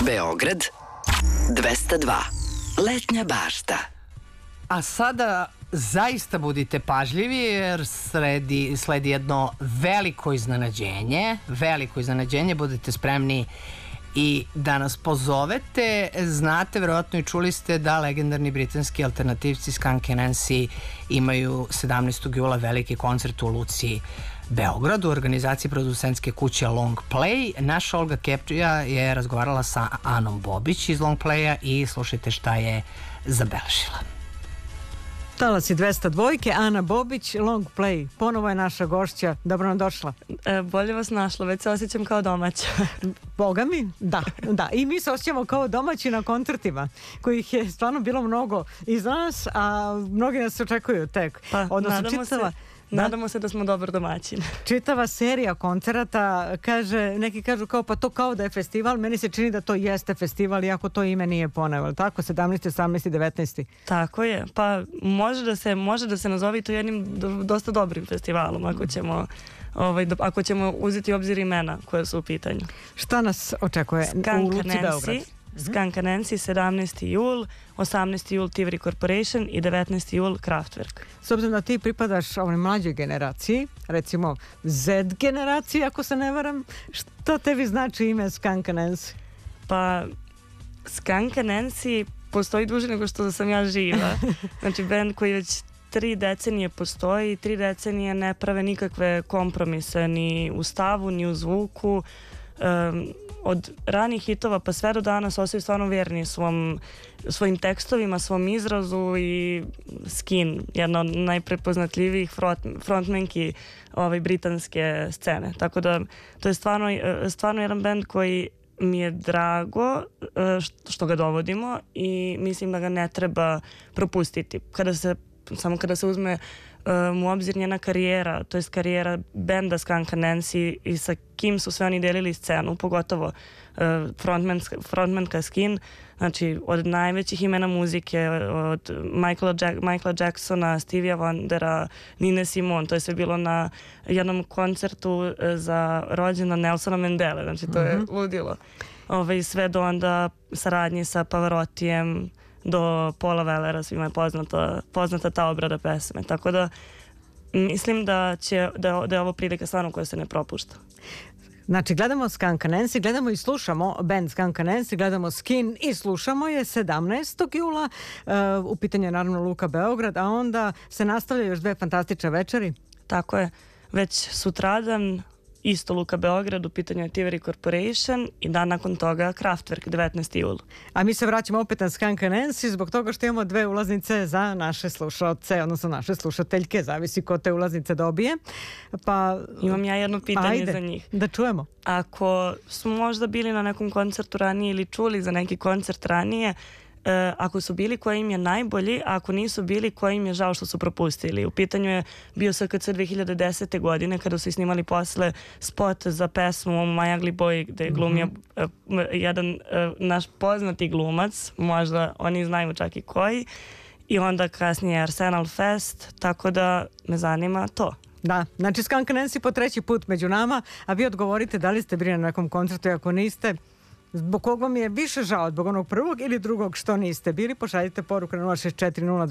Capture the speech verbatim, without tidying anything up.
Beograd dvesta dva. Letnja bašta. A sada zaista budite pažljivi jer sledi, sledi jedno veliko iznenađenje. Veliko iznenađenje, budite spremni i da nas pozovete. Znate, verovatno i čuli ste da legendarni britanski alternativci Skunk Anansi imaju sedamnaestog jula veliki koncert u Luci Beogradu u organizaciji producentske kuće Long Play. Naša Olga Kepčija je razgovarala sa Anom Bobić iz Long Playa i slušajte šta je zabeležila. Talasi dvesta dva, Ana Bobić, Long Play. Ponovo je naša gošća. Dobro nam došla. E, bolje vas našla, već se osjećam kao domaća. Boga mi? Da, da. I mi se osjećamo kao domaći na koncertima, kojih je stvarno bilo mnogo iza nas, a mnogi nas očekuju tek. Pa, odnosno, nadamo čitava, se... Nadamo se da smo dobar domaćin. Čitava serija koncerata, kaže, neki kažu kao pa to kao da je festival, meni se čini da to jeste festival, iako to ime nije ponovo, tako? sedamnaesti, osamnaesti, devetnaesti. Tako je, pa može da se, može da se nazovi to jednim dosta dobrim festivalom, ako ćemo, ovaj, ako ćemo uzeti obzir imena koje su u pitanju. Šta nas očekuje Skunk u Luci Beograd? Skunk Anansi, sedamnaesti jul, osamnaesti jul Tivoli Corporation i devetnaesti jul Kraftwerk. S obzirom da ti pripadaš ovoj mlađoj generaciji, recimo Z generaciji, ako se ne varam, što tebi znači ime Skunk Anansi? Pa, Skunk Anansi postoji duže nego što sam ja živa. Znači, band koji već tri decenije postoji i tri decenije ne prave nikakve kompromise ni u stavu, ni u zvuku. Um, od ranih hitova pa sve do danas ostaju stvarno vjerni svom, svojim tekstovima, svom izrazu i Skin, jedna od najprepoznatljivijih front, frontmenki ovaj, britanske scene. Tako da to je stvarno, stvarno jedan band koji mi je drago što ga dovodimo i mislim da ga ne treba propustiti. Kada se, samo kada se uzme Um, u obzir njena karijera, to je karijera benda Skunk Anansi i sa kim su sve oni delili scenu, pogotovo uh, frontmanska, frontmanka Skin, znači od najvećih imena muzike, od Michaela, Jack, Michaela Jacksona, Stevie Wondera, Nine Simone, to je sve bilo na jednom koncertu uh, za rođendan Nelsona Mandele, znači to je uh-huh. ludilo. Ove, sve do onda saradnje sa Pavarottijem, do Paula Wellera, svima je poznata, poznata ta obrada pesme. Tako da mislim da, će, da, da je ovo prilika stvarno koja se ne propušta. Znači, gledamo Skunk Anansi, gledamo i slušamo band Skunk Anansi, gledamo Skin i slušamo je sedamnaestog jula. Uh, u pitanju je naravno Luka Beograd, a onda se nastavljaju još dve fantastične večeri. Tako je. Već sutradan isto Luka Beograd, u pitanju je Tivoli Corporation i dan nakon toga Kraftwerk, devetnaesti jul. A mi se vraćamo opet na Skunk Anansi zbog toga što imamo dve ulaznice za naše slušalce, odnosno naše slušateljke, zavisi ko te ulaznice dobije. Pa, imam ja jedno pitanje ajde, za njih. Da čujemo. Ako su možda bili na nekom koncertu ranije ili čuli za neki koncert ranije, E, ako su bili koji im je najbolji, a ako nisu bili koji im je žao što su propustili. U pitanju je bio S K C dve hiljade desete godine kada su snimali posle spot za pesmu My Ugly Boy gde je glumio mm-hmm. e, jedan e, naš poznati glumac, možda oni znaju čak i koji, i onda kasnije Arsenal Fest, tako da me zanima to. Da, znači Skunk Anansi po treći put među nama, a vi odgovorite da li ste bili na nekom koncertu i ako niste, zbog kog vam je više žao, zbog onog prvog ili drugog što niste bili, pošaljite poruku na nula šest četiri nula